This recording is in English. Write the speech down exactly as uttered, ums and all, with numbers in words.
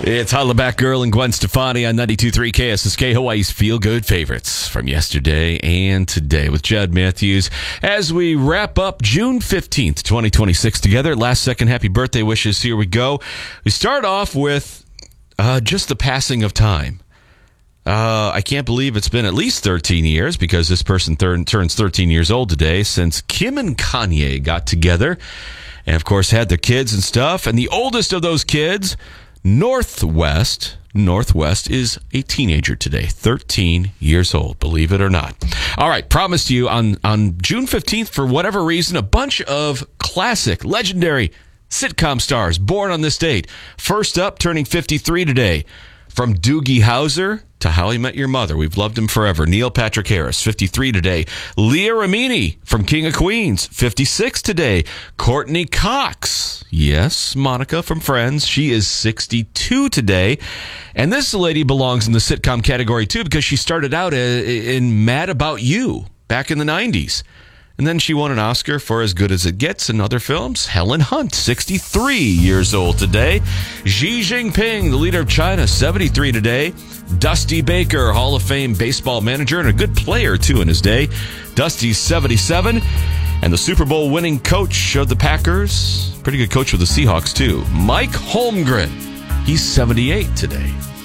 It's Hollaback Girl and Gwen Stefani on ninety-two point three K S S K, Hawaii's feel-good favorites from yesterday and today with Jed Matthews. As we wrap up June fifteenth, twenty twenty-six together, last second happy birthday wishes, here we go. We start off with uh, just the passing of time. Uh, I can't believe it's been at least thirteen years, because this person thir- turns thirteen years old today, since Kim and Kanye got together and, of course, had their kids and stuff. And the oldest of those kids, Northwest, Northwest is a teenager today, thirteen years old, believe it or not. All right, promised you on, on June fifteenth, for whatever reason, a bunch of classic, legendary sitcom stars born on this date. First up, turning fifty-three today, from Doogie Howser to How I Met Your Mother. We've loved him forever. Neil Patrick Harris, fifty-three today. Leah Remini from King of Queens, fifty-six today. Courtney Cox, yes, Monica from Friends. She is sixty-two today. And this lady belongs in the sitcom category, too, because she started out in Mad About You back in the nineties. And then she won an Oscar for As Good as It Gets and other films. Helen Hunt, sixty-three years old today. Xi Jinping, the leader of China, seventy-three today. Dusty Baker, Hall of Fame baseball manager and a good player, too, in his day. Dusty's seventy-seven. And the Super Bowl winning coach of the Packers, pretty good coach with the Seahawks, too, Mike Holmgren. He's seventy-eight today.